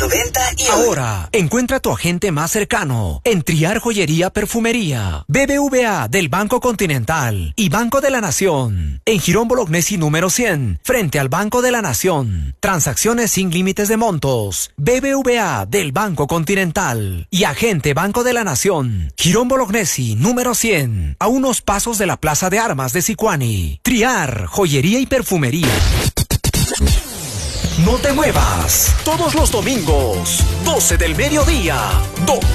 su venta y ahora, encuentra a tu agente más cercano en Triar Joyería Perfumería. BBVA del Banco Continental y Banco de la Nación. En Girón Bolognesi número 100, frente al Banco de la Nación. Transacciones sin límites de montos. BBVA del Banco Continental y agente Banco de la Nación. Girón Bolognesi número 100, a unos pasos de la Plaza de Armas de Sicuani. Triar Joyería y Perfumería. No te muevas. Todos los domingos, 12 del mediodía.